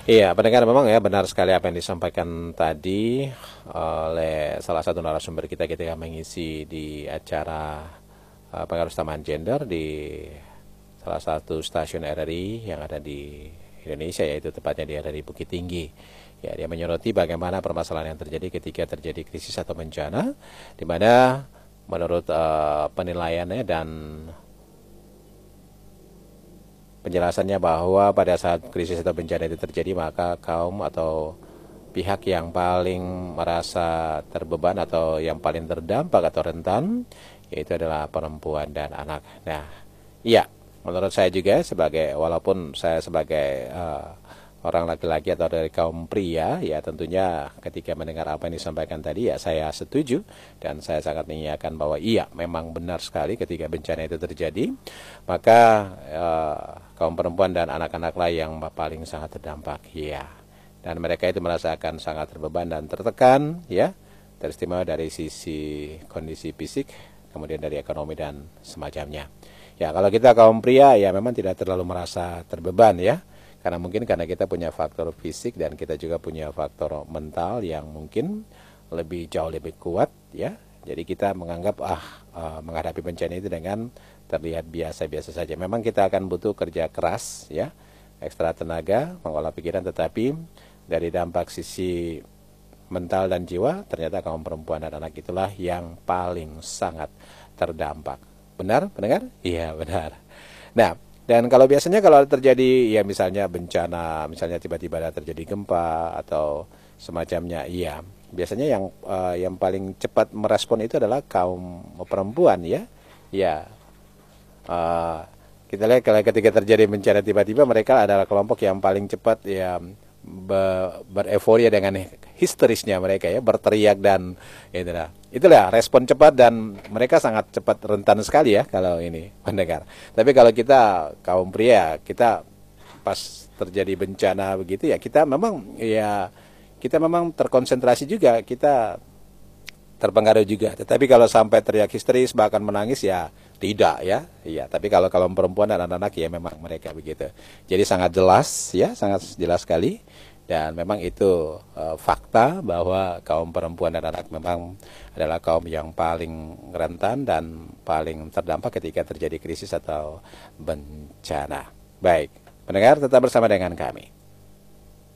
Iya, pendengar memang ya benar sekali apa yang disampaikan tadi oleh salah satu narasumber kita ketika mengisi di acara pengaruh kesamaan gender di salah satu stasiun RRI yang ada di Indonesia, yaitu tepatnya di RRI Bukit Tinggi. Ya, dia menyoroti bagaimana permasalahan yang terjadi ketika terjadi krisis atau bencana, di mana menurut penilaiannya dan penjelasannya bahwa pada saat krisis atau bencana itu terjadi, maka kaum atau pihak yang paling merasa terbeban atau yang paling terdampak atau rentan yaitu adalah perempuan dan anak. Nah, iya, menurut saya juga sebagai walaupun saya sebagai orang laki-laki atau dari kaum pria, ya tentunya ketika mendengar apa yang disampaikan tadi ya saya setuju dan saya sangat mengiyakan bahwa iya memang benar sekali ketika bencana itu terjadi maka kaum perempuan dan anak-anaklah yang paling sangat terdampak ya, dan mereka itu merasakan sangat terbeban dan tertekan ya, teristimewa dari sisi kondisi fisik kemudian dari ekonomi dan semacamnya. Ya, kalau kita kaum pria ya memang tidak terlalu merasa terbeban ya, karena kita punya faktor fisik dan kita juga punya faktor mental yang mungkin jauh lebih kuat ya. Jadi kita menganggap menghadapi bencana itu dengan terlihat biasa-biasa saja. Memang kita akan butuh kerja keras ya, ekstra tenaga, mengolah pikiran, tetapi dari dampak sisi mental dan jiwa ternyata kaum perempuan dan anak itulah yang paling sangat terdampak. Benar, pendengar? Iya, benar. Nah, dan kalau biasanya kalau terjadi ya misalnya bencana, misalnya tiba-tiba ada terjadi gempa atau semacamnya, iya biasanya yang paling cepat merespon itu adalah kaum perempuan ya. Ya, uh, kita lihat kalau ketika terjadi bencana tiba-tiba mereka adalah kelompok yang paling cepat ya bereforia dengan histerisnya mereka ya, berteriak dan itulah respon cepat dan mereka sangat cepat rentan sekali ya kalau ini pendengar. Tapi kalau kita kaum pria, kita pas terjadi bencana begitu ya kita memang terkonsentrasi juga, kita terpengaruh juga. Tetapi kalau sampai teriak histeris bahkan menangis ya tidak ya. Iya, tapi kalau perempuan dan anak-anak ya memang mereka begitu. Jadi sangat jelas ya, sangat jelas sekali dan memang itu fakta bahwa kaum perempuan dan anak memang adalah kaum yang paling rentan dan paling terdampak ketika terjadi krisis atau bencana. Baik, pendengar tetap bersama dengan kami.